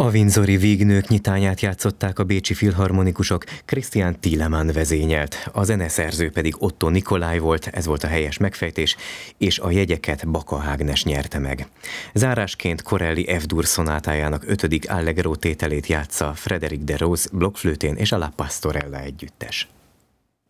A windsori vígnők nyitányát játszották a bécsi filharmonikusok, Christian Thielemann vezényelt, a zeneszerző pedig Otto Nikolaj volt, ez volt a helyes megfejtés, és a jegyeket Baka Ágnes nyerte meg. Zárásként Corelli F-dur szonátájának 5. allegro tételét játsza Frédéric de Rose blokkflőtén és a La Pastorella együttes.